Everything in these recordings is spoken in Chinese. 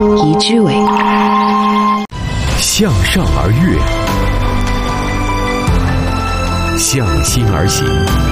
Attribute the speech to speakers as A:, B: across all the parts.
A: 宜居委。
B: 向上而跃，向心而行，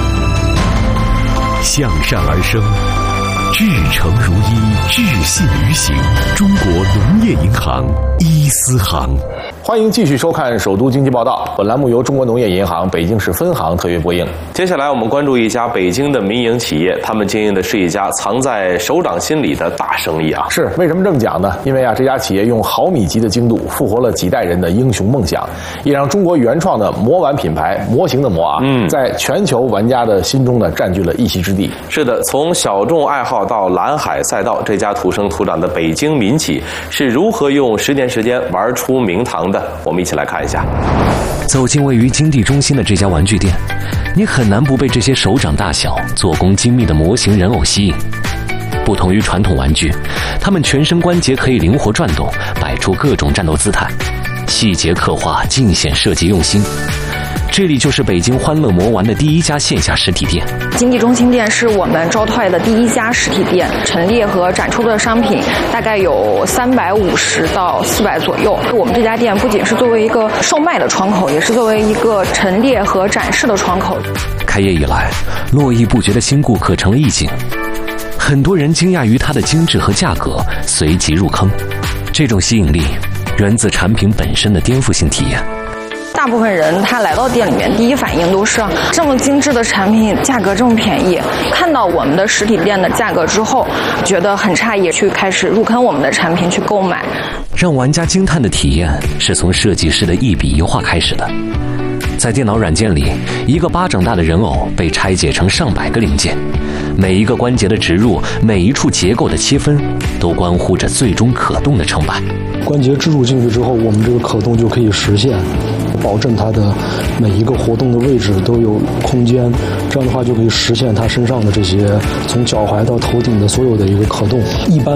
B: 向善而生，至诚如一，至信于行。中国农业银行伊思行。
C: 欢迎继续收看《首都经济报道》，本栏目由中国农业银行北京市分行特约播映。
D: 接下来我们关注一家北京的民营企业，他们经营的是一家藏在首长心里的大生意啊！
C: 是为什么这么讲呢？因为这家企业用毫米级的精度复活了几代人的英雄梦想，也让中国原创的魔玩品牌模型的魔在全球玩家的心中占据了一席之地。
D: 是的，从小众爱好到蓝海赛道，这家土生土长的北京民企是如何用10年时间玩出名堂的？我们一起来看一下。
E: 走进位于金地中心的这家玩具店，你很难不被这些手掌大小、做工精密的模型人偶吸引。不同于传统玩具，它们全身关节可以灵活转动，摆出各种战斗姿态，细节刻画尽显设计用心。这里就是北京欢乐魔玩的第一家线下实体店。
F: 金地中心店是我们招泰的第一家实体店，陈列和展出的商品大概有350到400左右。我们这家店不仅是作为一个售卖的窗口，也是作为一个陈列和展示的窗口。
E: 开业以来，络绎不绝的新顾客成了一景，很多人惊讶于它的精致和价格，随即入坑。这种吸引力源自产品本身的颠覆性体验。
F: 大部分人他来到店里面，第一反应都是这么精致的产品，价格这么便宜。看到我们的实体店的价格之后，觉得很诧异，去开始入坑我们的产品去购买。
E: 让玩家惊叹的体验是从设计师的一笔一画开始的。在电脑软件里，一个巴掌大的人偶被拆解成上百个零件，每一个关节的植入，每一处结构的切分，都关乎着最终可动的成败。
G: 关节植入进去之后，我们这个可动就可以实现，保证它的每一个活动的位置都有空间，这样的话就可以实现它身上的这些从脚踝到头顶的所有的一个可动，一般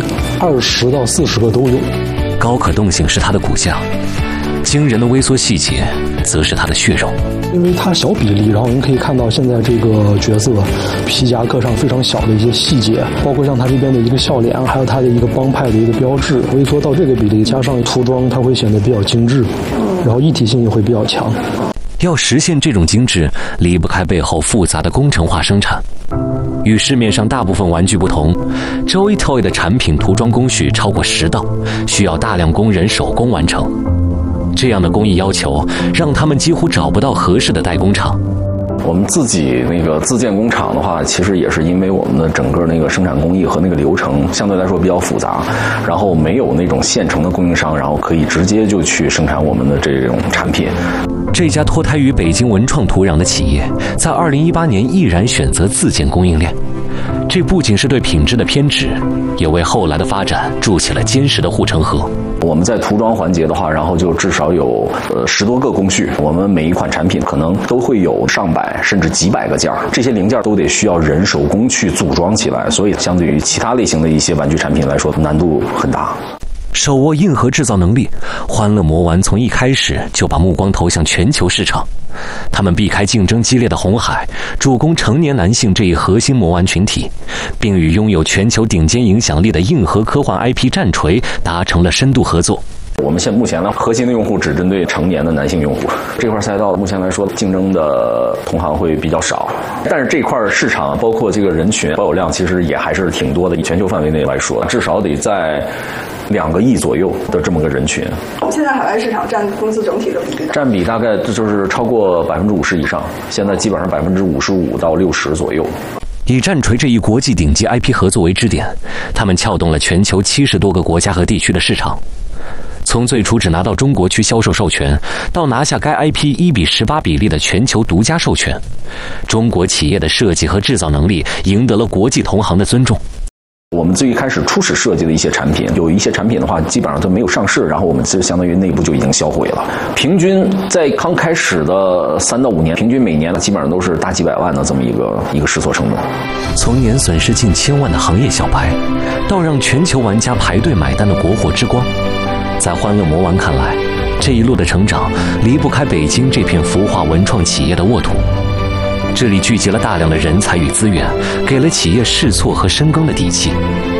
G: 20到40个都有。
E: 高可动性是它的骨架，惊人的微缩细节则是它的血肉。
G: 因为它小比例，然后您可以看到现在这个角色皮夹克上非常小的一些细节，包括像它这边的一个笑脸，还有它的一个帮派的一个标志，微缩到这个比例，加上涂装，它会显得比较精致，然后一体性也会比较强。
E: 要实现这种精致，离不开背后复杂的工程化生产。与市面上大部分玩具不同， Joy Toy 的产品涂装工序超过10道，需要大量工人手工完成。这样的工艺要求，让他们几乎找不到合适的代工厂。
H: 我们自己那个自建工厂的话，其实也是因为我们的整个那个生产工艺和那个流程相对来说比较复杂，然后没有那种现成的供应商，然后可以直接就去生产我们的这种产品。
E: 这家脱胎于北京文创土壤的企业，在2018年毅然选择自建供应链。这不仅是对品质的偏执，也为后来的发展筑起了坚实的护城河。
H: 我们在涂装环节的话，然后就至少有10多个工序，我们每一款产品可能都会有上百甚至几百个件，这些零件都得需要人手工去组装起来，所以相对于其他类型的一些玩具产品来说，难度很大。
E: 手握硬核制造能力，欢乐魔玩从一开始就把目光投向全球市场。他们避开竞争激烈的红海，主攻成年男性这一核心魔玩群体，并与拥有全球顶尖影响力的硬核科幻 IP 战锤达成了深度合作。
H: 我们目前呢，核心的用户只针对成年的男性用户，这块赛道目前来说竞争的同行会比较少，但是这块市场包括这个人群保有量其实也还是挺多的，以全球范围内来说，至少得在2个亿左右的这么个人群。
I: 现在海外市场占公司整体的比例，
H: 占比大概就是超过50%以上，现在基本上55%到60%左右。
E: 以战锤这一国际顶级 IP 合作为支点，他们撬动了全球70多个国家和地区的市场。从最初只拿到中国区销售授权，到拿下该 IP 1:18比例的全球独家授权，中国企业的设计和制造能力赢得了国际同行的尊重。
H: 我们最一开始初始设计的一些产品，有一些产品的话基本上都没有上市，然后我们其实相当于内部就已经销毁了。平均在刚开始的3到5年，平均每年基本上都是大几百万的这么一个试错成本。
E: 从年损失近1000万的行业小白，到让全球玩家排队买单的国货之光，在欢乐魔玩看来，这一路的成长离不开北京这片孵化文创企业的沃土。这里聚集了大量的人才与资源，给了企业试错和深耕的底气。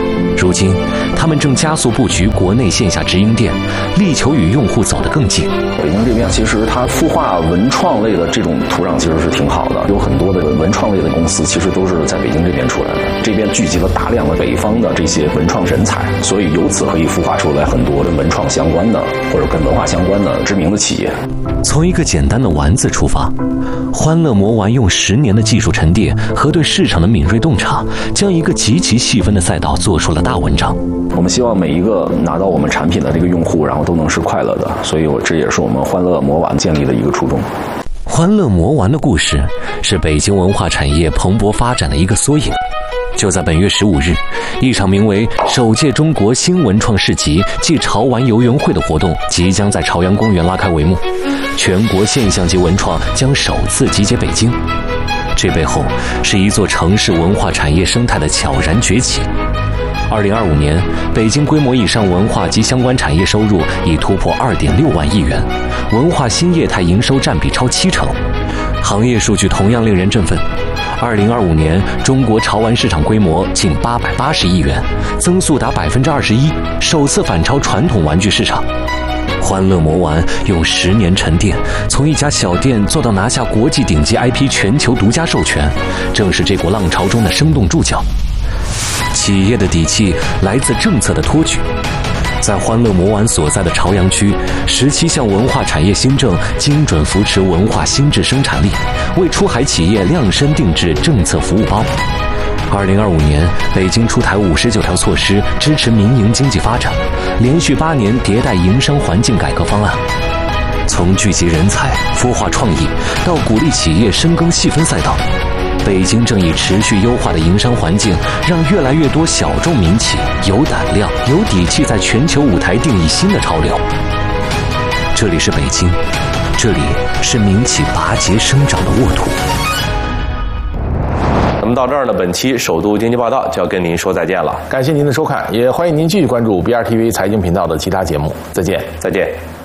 E: 如今，他们正加速布局国内线下直营店，力求与用户走得更近。
H: 北京这边其实它孵化文创类的这种土壤其实是挺好的，有很多的文创类的公司其实都是在北京这边出来的，这边聚集了大量的北方的这些文创人才，所以由此可以孵化出来很多跟文创相关的或者跟文化相关的知名的企业。
E: 从一个简单的丸字出发，欢乐魔丸用10年的技术沉淀和对市场的敏锐洞察，将一个极其细分的赛道做出了大文章。
H: 我们希望每一个拿到我们产品的这个用户，然后都能是快乐的，所以这也是我们欢乐魔丸建立的一个初衷。
E: 欢乐魔丸的故事是北京文化产业蓬勃发展的一个缩影。就在本月15日，一场名为首届中国新文创市集暨潮玩游园会的活动即将在朝阳公园拉开帷幕，全国现象级文创将首次集结北京。这背后是一座城市文化产业生态的悄然崛起。2025年，北京规模以上文化及相关产业收入已突破2.6万亿元，文化新业态营收占比超70%。行业数据同样令人振奋。2025年，中国潮玩市场规模近880亿元，增速达21%，首次反超传统玩具市场。欢乐魔丸用10年沉淀，从一家小店做到拿下国际顶级 IP 全球独家授权，正是这股浪潮中的生动注脚。企业的底气来自政策的托举。在欢乐魔丸所在的朝阳区，17项文化产业新政精准扶持文化新质生产力，为出海企业量身定制政策服务包。2025年，北京出台59条措施支持民营经济发展，连续8年迭代营商环境改革方案。从聚集人才、孵化创意，到鼓励企业深耕细分赛道，北京正以持续优化的营商环境，让越来越多小众民企有胆量、有底气，在全球舞台定义新的潮流。这里是北京，这里是民企拔节生长的沃土。
D: 那么到这儿呢，本期首都经济报道就要跟您说再见了。
C: 感谢您的收看，也欢迎您继续关注 BRTV 财经频道的其他节目。再见，
D: 再见。